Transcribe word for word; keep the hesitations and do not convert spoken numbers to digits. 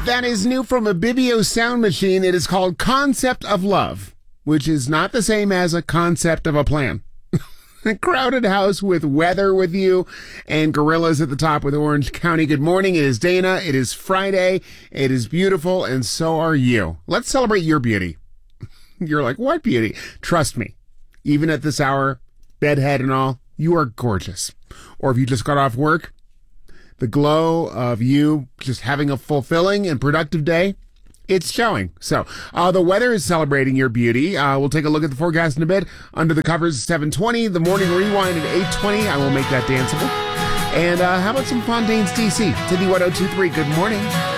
That is new from a Bibio sound machine. It is called Concept of Love, which is not the same as a concept of a plan. A crowded house with weather with you and gorillas at the top with Orange County. Good morning. It is Dana. It is Friday. It is beautiful, and so are you. Let's celebrate your beauty. You're like, what beauty? Trust me. Even at this hour, bedhead and all, you are gorgeous. Or if you just got off work, the glow of you just having a fulfilling and productive day, it's showing. So uh, the weather is celebrating your beauty. Uh, we'll take a look at the forecast in a bit. Under the covers, seven twenty. The morning rewind at eight twenty. I will make that danceable. And uh, how about some Fontaine's D C? City one oh two point three. Good morning.